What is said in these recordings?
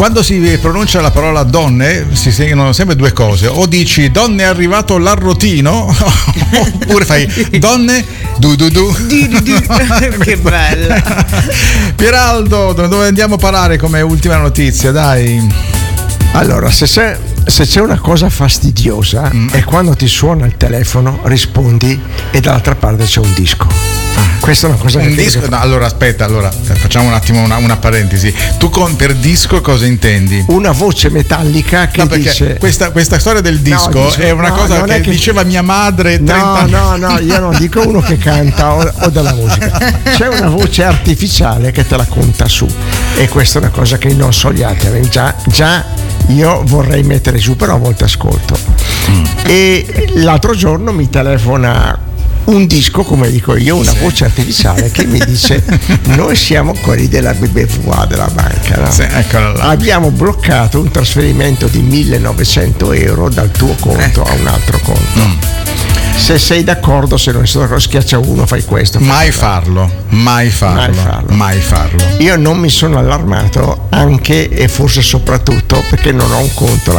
Quando si pronuncia la parola donne si sentono sempre due cose: o dici donne è arrivato l'arrotino, oppure fai donne du. Che bella. Pieraldo, dove andiamo a parare come ultima notizia? Dai. Allora, se c'è una cosa fastidiosa è quando ti suona il telefono, rispondi e dall'altra parte c'è un disco. Questa è una cosa un disco. No, allora aspetta, facciamo un attimo una parentesi. Tu per disco cosa intendi? Una voce metallica che dice. Questa storia del disco è una cosa che diceva mia madre 30 anni. No, io non dico uno che canta o della musica. C'è una voce artificiale che te la conta su, e questa è una cosa che non so gli altri. Già io vorrei mettere giù, però a volte ascolto. E l'altro giorno mi telefona un disco, come dico io, una voce artificiale che mi dice: noi siamo quelli della BBVA, della banca, no? Sì, eccola là. Abbiamo bloccato un trasferimento di 1.900 euro dal tuo conto a un altro conto. Se sei d'accordo, se non sei d'accordo, schiaccia uno, fai questo. Mai farlo. Io non mi sono allarmato, anche e forse soprattutto perché non ho un conto la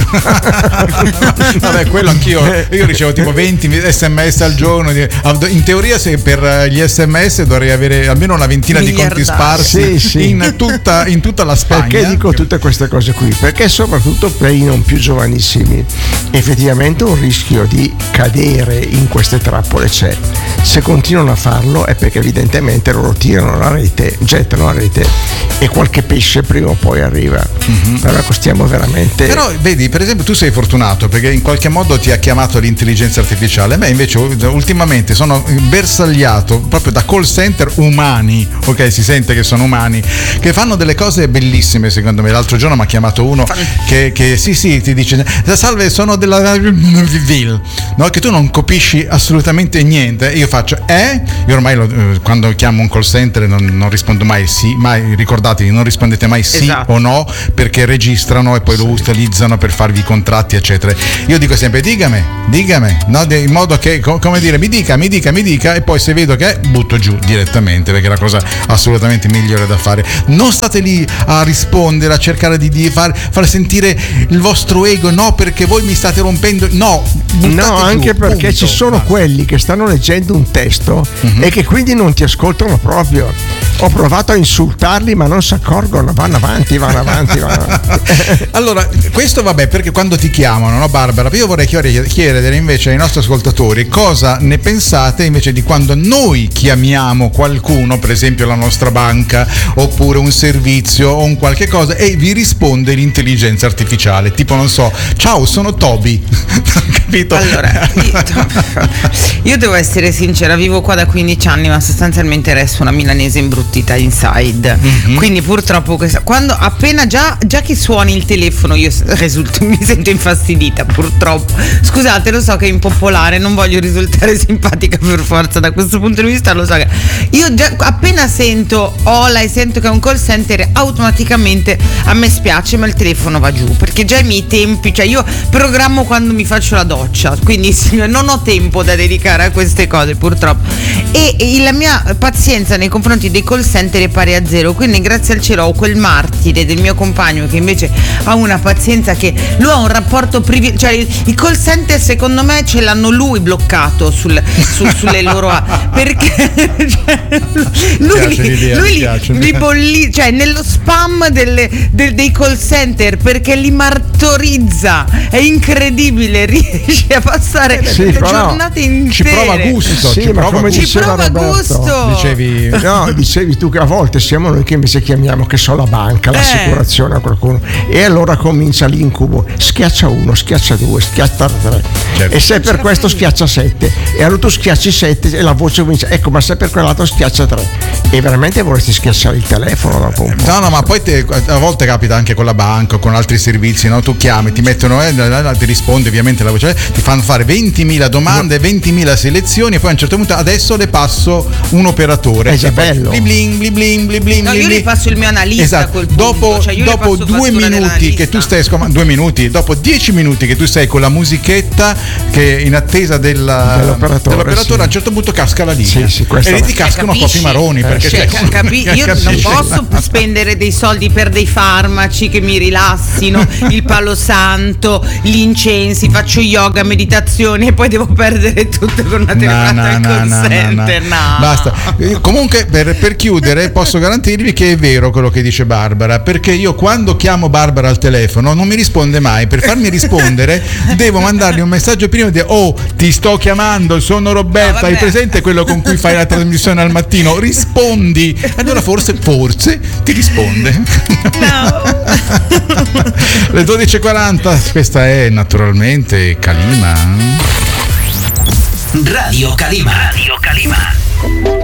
BBVA. Vabbè, quello anch'io. Io ricevo tipo 20 sms al giorno. In teoria, se per gli sms dovrei avere almeno una ventina di conti sparsi in tutta la Spagna. Perché dico tutte queste cose qui? Perché soprattutto per i non più giovanissimi effettivamente un rischio di cadere in queste trappole c'è. Se continuano a farlo è perché evidentemente loro gettano la rete e qualche pesce prima o poi arriva. Però stiamo veramente. Però vedi, per esempio, tu sei fortunato perché in qualche modo ti ha chiamato l'intelligenza artificiale. A me invece ultimamente sono bersagliato proprio da call center umani, ok, si sente che sono umani, che fanno delle cose bellissime secondo me. L'altro giorno mi ha chiamato uno che sì ti dice: salve, sono della Ville, no? Che tu non capisci assolutamente niente. Io faccio io ormai quando chiamo un call center non rispondo mai sì, mai, ricordatevi, non rispondete mai sì o no, perché registrano e poi lo utilizzano per farvi i contratti eccetera. Io dico sempre digame, no? In modo che, come dire, mi dica, e poi se vedo che butto giù direttamente, perché è la cosa assolutamente migliore da fare. Non state lì a rispondere, a cercare di far sentire il vostro ego, no, perché voi mi state rompendo, no, anche giù, perché punto. Ci sono quelli che stanno leggendo un testo e che quindi non ti ascoltano proprio. Ho provato a insultarli ma non si accorgono, vanno avanti. Allora, questo vabbè, perché quando ti chiamano, no Barbara? Io vorrei chiedere invece ai nostri ascoltatori cosa ne pensate invece di quando noi chiamiamo qualcuno, per esempio la nostra banca oppure un servizio o un qualche cosa, e vi risponde l'intelligenza artificiale, tipo non so, ciao, sono Toby. Capito? Allora, io devo essere sincera, vivo qua da 15 anni ma sostanzialmente resto una milanese imbruttita inside, quindi purtroppo quando appena già che suoni il telefono io mi sento infastidita, purtroppo. Scusate, lo so che è impopolare, non voglio risultare simpatica per forza, da questo punto di vista lo so che io già appena sento Ola e sento che è un call center, automaticamente a me spiace ma il telefono va giù, perché già i miei tempi, cioè io programmo quando mi faccio la doccia, quindi non ho tempo da dedicare a queste cose purtroppo, e la mia pazienza nei confronti dei call center è pari a zero, quindi grazie al cielo ho quel martire del mio compagno che invece ha una pazienza, che lui ha un rapporto cioè i call center secondo me ce l'hanno lui bloccato sulle loro perché lui li bolli, cioè nello spam dei call center, perché li martorizza, è incredibile, riesce a passare giornate intere. Ci prova gusto, ci prova gusto. Dicevi tu che a volte siamo noi che invece chiamiamo, che so, la banca, l'assicurazione a qualcuno, e allora comincia l'incubo: schiaccia 1, schiaccia 2, schiaccia 3, certo. E se per questo schiaccia 7, e allora tu schiacci 7 e la voce comincia, ecco, ma se per quell'altro schiaccia 3, e veramente vorresti schiacciare il telefono dopo un po'. No, ma poi a volte capita anche con la banca o con altri servizi, no? Tu chiami, ti mettono ti risponde ovviamente la voce, ti fanno fare 20 20.000 domande, 20.000 selezioni, e poi a un certo punto adesso le passo un operatore. È già bello. No, io le passo il mio analista. Esatto. A quel punto. Dopo 2 minuti che tu stai 2 minuti, dopo 10 minuti che tu stai con la musichetta che in attesa dell'operatore, sì. A un certo punto casca la linea. Sì, e lì ti cascano proprio i maroni, perché io non posso spendere dei soldi per dei farmaci che mi rilassino, il palo santo, gli incensi, faccio yoga, meditazione e poi devo perdere tutto con una telefonata al call center. No. Basta. Comunque per chiudere posso garantirvi che è vero quello che dice Barbara, perché io quando chiamo Barbara al telefono non mi risponde mai. Per farmi rispondere devo mandargli un messaggio prima di ti sto chiamando, sono Roberta, hai presente quello con cui fai la trasmissione al mattino? Rispondi. Allora forse ti risponde. No. Le 12.40, questa è naturalmente Calima. Radio Calima.